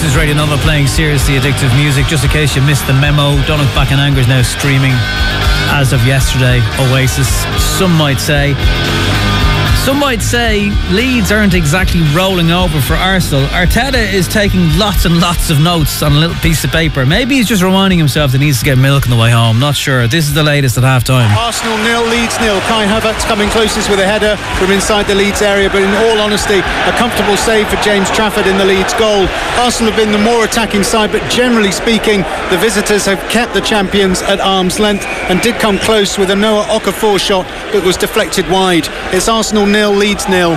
This is Radio Nova playing seriously addictive music. Just in case you missed the memo, Don't Look Back in Anger is now streaming as of yesterday. Oasis, some might say Leeds aren't exactly rolling over for Arsenal. Arteta is taking lots and lots of notes on a little piece of paper. Maybe he's just reminding himself that he needs to get milk on the way home. Not sure. This is the latest at half-time. Arsenal 0, Leeds 0. Kai Havertz coming closest with a header from inside the Leeds area, but in all honesty, a comfortable save for James Trafford in the Leeds goal. Arsenal have been the more attacking side, but generally speaking, the visitors have kept the champions at arm's length and did come close with a Noah Okafor shot, but was deflected wide. It's Arsenal 0, Leeds 0.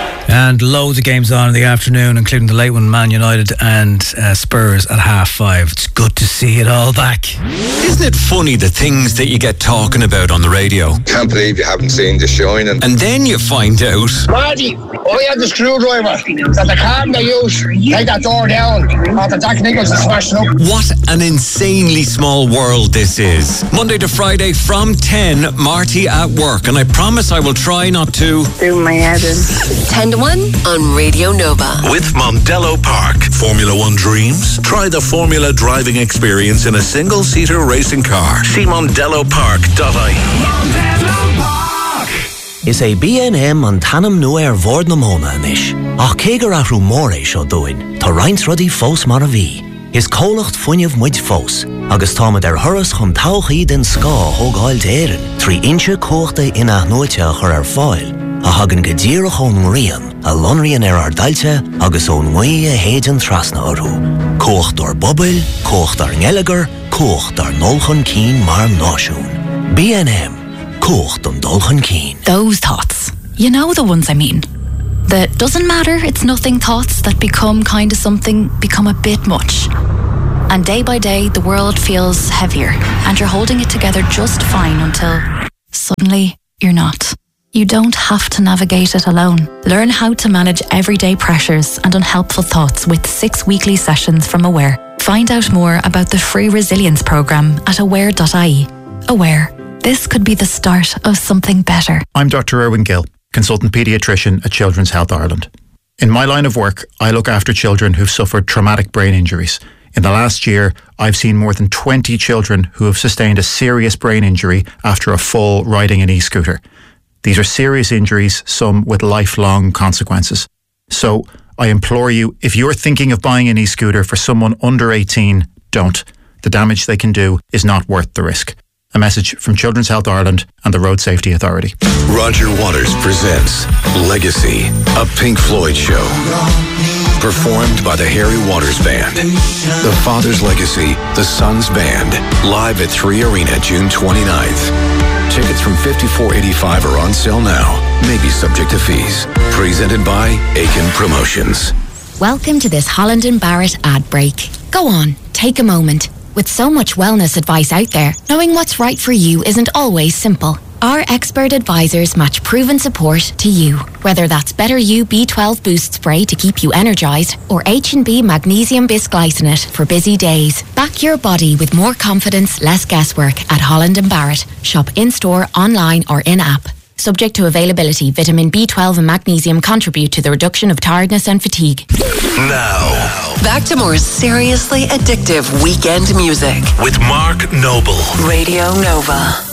And loads of games on in the afternoon, including the late one, Man United and Spurs at 5:30. It's good to see it all back. Isn't it funny the things that you get talking about on the radio? Can't believe you haven't seen The Shining. And then you find out... Marty, I had the screwdriver that the car they use. Take that door down after Jack Nicholson smashed it up. What an insanely small world this is. Monday to Friday from 10, Marty at work. And I promise I will try not to... do my head in. 10 to 1 on Radio Nova. With Mondello Park. Formula One dreams? Try the Formula driving experience in a single-seater racing car. See mondellopark.ie. Mondello Park. Is a B&M an tanam nua vord na mona anish. Ach kegar a rumore seo doin. Ta reins ruddy fós mar a bhí. Is cólacht funniamh muid fós. Agus táma der thuras chun tauchaí den ská hógáil d'éireann. 3 inche cóchta ina nóite chur fáil. A hagan gadíra chun rian, a lonrian ar dailte, agus ón mui a héidan trasna orú. Cócht ar bobbel, cócht ar ngelagar, cócht ar nolchan cín mar náisiún. B&M, cócht an dolchan cín. Those thoughts. You know the ones I mean. The doesn't matter, it's nothing thoughts that become kind of something, become a bit much. And day by day, the world feels heavier, and you're holding it together just fine until suddenly you're not. You don't have to navigate it alone. Learn how to manage everyday pressures and unhelpful thoughts with 6 weekly sessions from Aware. Find out more about the free resilience programme at aware.ie. Aware. This could be the start of something better. I'm Dr. Erwin Gill, consultant paediatrician at Children's Health Ireland. In my line of work, I look after children who've suffered traumatic brain injuries. In the last year, I've seen more than 20 children who have sustained a serious brain injury after a fall riding an e-scooter. These are serious injuries, some with lifelong consequences. So I implore you, if you're thinking of buying an e-scooter for someone under 18, don't. The damage they can do is not worth the risk. A message from Children's Health Ireland and the Road Safety Authority. Roger Waters presents Legacy, a Pink Floyd show. Performed by the Harry Waters Band. The Father's Legacy, the Son's Band. Live at 3 Arena, June 29th. Tickets from $54.85 are on sale now. May be subject to fees. Presented by Aiken Promotions. Welcome to this Holland & Barrett ad break. Go on, take a moment. With so much wellness advice out there, knowing what's right for you isn't always simple. Our expert advisors match proven support to you. Whether that's Better You B12 Boost Spray to keep you energised or H&B Magnesium Bisglycinate for busy days. Back your body with more confidence, less guesswork at Holland & Barrett. Shop in-store, online or in-app. Subject to availability, vitamin B12 and magnesium contribute to the reduction of tiredness and fatigue. Now, back to more seriously addictive weekend music with Mark Noble. Radio Nova.